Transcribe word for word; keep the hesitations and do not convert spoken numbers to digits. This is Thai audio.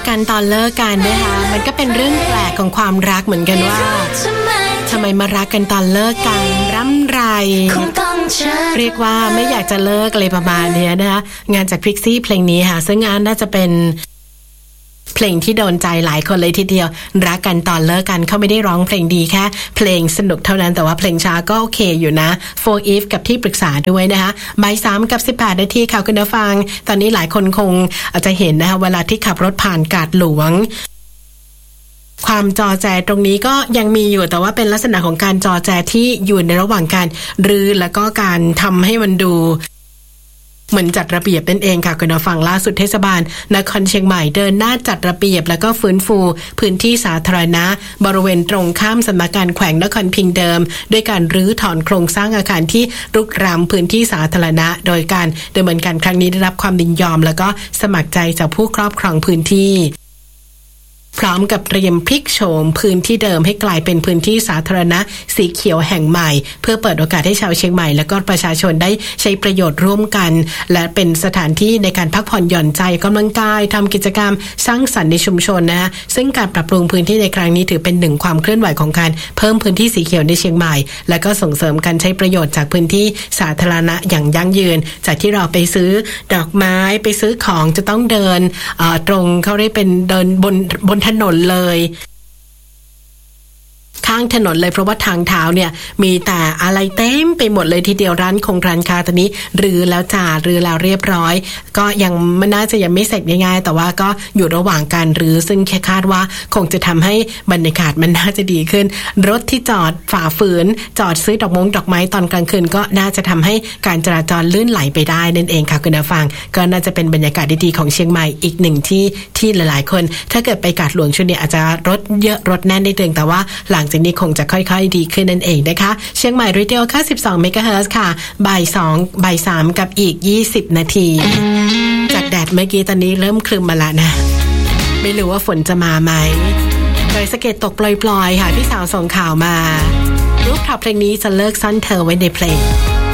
กันตอนเลิกกันนะคะมันก็เป็นเรื่องแปลกของความรักเหมือนกันว่าทำไมมารักกันตอนเลิกกันร่ำไรเรียกว่าไม่อยากจะเลิกอะไรประมาณนี้นะคะงานจากพิกซี่เพลงนี้ค่ะซึ่งงานน่าจะเป็นเพลงที่โดนใจหลายคนเลยทีเดียวรักกันตอนเลิกกันเขาไม่ได้ร้องเพลงดีแค่เพลงสนุกเท่านั้นแต่ว่าเพลงช้าก็โอเคอยู่นะ For If กับที่ปรึกษาด้วยนะคะบ่ายสามกับสิบแปดนาทีค่ะคุณผู้ฟังตอนนี้หลายคนคงอาจจะเห็นนะคะเวลาที่ขับรถผ่านกาดหลวงความจอแจตรงนี้ก็ยังมีอยู่แต่ว่าเป็นลักษณะของการจอแจที่อยู่ในระหว่างการรื้อแล้วก็การทำให้มันดูเหมือนจัดระเบียบนั่นเองค่ะคุณผู้ฟังล่าสุดเทศบาลนครเชียงใหม่เดินหน้าจัดระเบียบแล้วก็ฟื้นฟูพื้นที่สาธารณะบริเวณตรงข้ามสำนักงานแขวงนครพิงค์เดิมด้วยการรื้อถอนโครงสร้างอาคารที่รุกรานพื้นที่สาธารณะโดยการดำเนินการครั้งนี้ได้รับความยินยอมแล้วก็สมัครใจจากผู้ครอบครองพื้นที่พร้อมกับเตรียมพลิกโฉมพื้นที่เดิมให้กลายเป็นพื้นที่สาธารณะสีเขียวแห่งใหม่เพื่อเปิดโอกาสให้ชาวเชียงใหม่และก็ประชาชนได้ใช้ประโยชน์ร่วมกันและเป็นสถานที่ในการพักผ่อนหย่อนใจกำลังกายทำกิจกรรมสร้างสรรค์ในชุมชนนะซึ่งการปรับปรุงพื้นที่ในครั้งนี้ถือเป็นหนึ่งความเคลื่อนไหวของการเพิ่มพื้นที่สีเขียวในเชียงใหม่และก็ส่งเสริมการใช้ประโยชน์จากพื้นที่สาธารณะอย่างยั่งยืนจากที่เราไปซื้อดอกไม้ไปซื้อของจะต้องเดินตรงเขาเรียกเป็นเดินบนบนถนนเลยข้างถนนเลยเพราะว่าทางเท้าเนี่ยมีแต่อะไรเต็มไปหมดเลยทีเดียวร้านคงร้านค้าตอนนี้รื้อแล้วจ่ารื้อแล้วเรียบร้อยก็ยังไม่น่าจะยังไม่เสร็จง่ายๆแต่ว่าก็อยู่ระหว่างการรื้อซึ่งแค่คาดว่าคงจะทำให้บรรยากาศมันน่าจะดีขึ้นรถที่จอดฝ่าฝืนจอดซื้อดอกมงดอกไม้ตอนกลางคืนก็น่าจะทำให้การจราจรลื่นไหลไปได้นั่นเองค่ะคุณผู้ฟังก็น่าจะเป็นบรรยากาศดีๆของเชียงใหม่อีกหนึ่งที่ที่หลายๆคนถ้าเกิดไปกาดหลวงช่วงนี้อาจจะรถเยอะรถแน่นนิดนึงแต่ว่าหลังจากนี้คงจะค่อยๆดีขึ้นนั่นเองนะคะเชียงใหม่รีเทลค่าสิบสองเมกะเฮิรตซ์ค่ะบ่ายสองบ่ายสามกับอีกยี่สิบนาทีจากแดดเมื่อกี้ตอนนี้เริ่มครึ้มมาแล้วนะไม่รู้ว่าฝนจะมาไหมโดยสะเก็ดตกปล่อยๆค่ะพี่สาวส่งข่าวมารูปท็อปเพลงนี้จะเลิกซ่อนเธอไว้ในเพลง